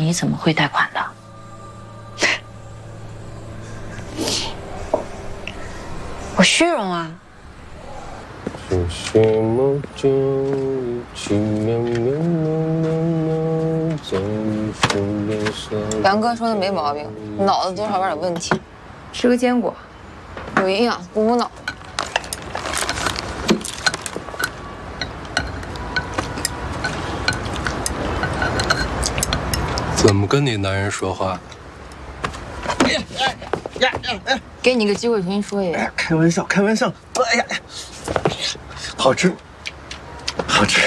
你怎么会贷款的？我虚荣啊！ 杨哥说的没毛病，脑子多少有点问题。 吃个坚果， 有营养，补补脑。 怎么跟你男人说话的？ 给你个机会重新说一遍。 开玩笑，开玩笑。哎呀，好吃，好吃。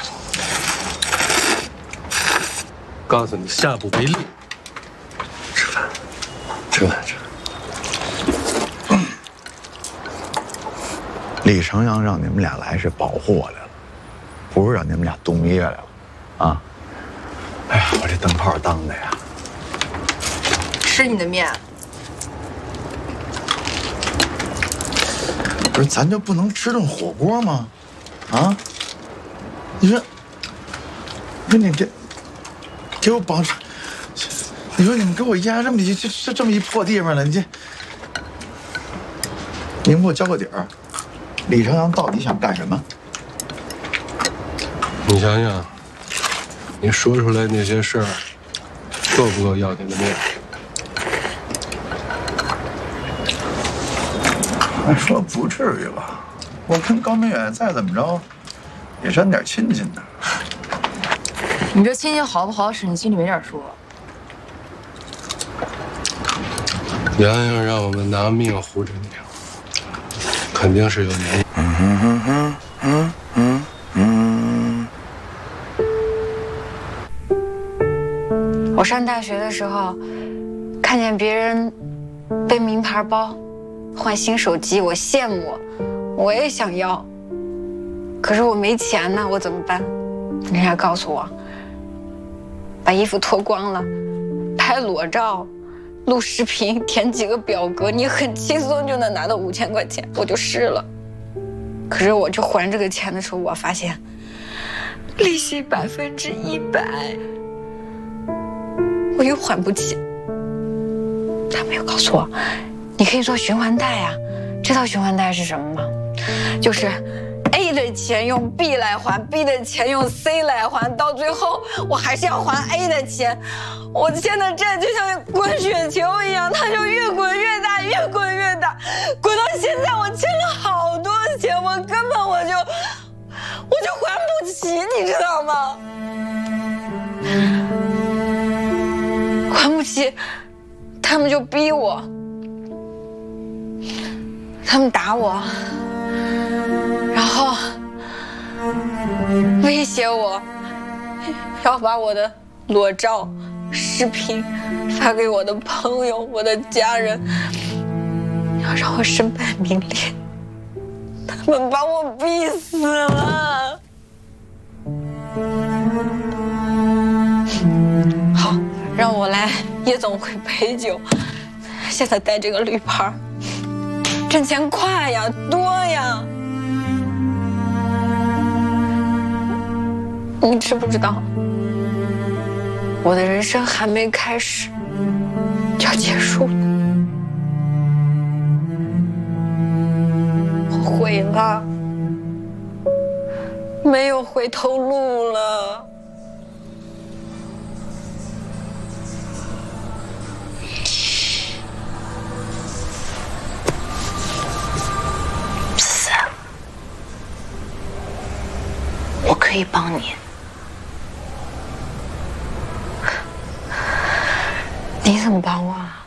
告诉你，下不为例。吃饭，吃饭，吃饭。 李成阳让你们俩来是保护我来了，不是让你们俩度蜜月来了，啊！哎呀，我这灯泡当的呀！ 吃你的面。 不是，咱就不能吃顿火锅吗？啊？你说你给我绑，你说你们给我压这么一破地方了，你们给我交个底儿，李成阳到底想干什么？ 你想想，你说出来那些事儿，够不够要你的命？ 按说不至于吧，我跟高明远再怎么着，也沾点亲戚呢。 你这亲戚好不好使，你心里没点数？ 洋洋让我们拿命护着你，肯定是有原因。 我上大学的时候，看见别人背名牌包、换新手机，我羡慕，我也想要。可是我没钱呢，我怎么办？人家告诉我，把衣服脱光了，拍裸照、录视频，填几个表格，你很轻松就能拿到5000块钱。我就试了，可是我去还这个钱的时候，我发现利息100%。我又还不起，他没有告诉我，你可以做循环贷呀。知道循环贷是什么吗？就是 A 的钱用 B 来还 ，B 的钱用 C 来还，到最后我还是要还 A 的钱。我现在债就像滚雪球一样，它就越滚越大，越滚越大，滚到现在我欠了好多钱，我根本我就还不起，你知道吗？还不起，他们就逼我，他们打我，然后威胁我，要把我的裸照、视频发给我的朋友、我的家人，要让我身败名裂，他们把我逼死了。好，让我来夜总会陪酒，现在带这个绿牌，挣钱快呀，多呀。你知不知道，我的人生还没开始就要结束了，我毁了，没有回头路了。我可以帮你，你怎么帮我啊？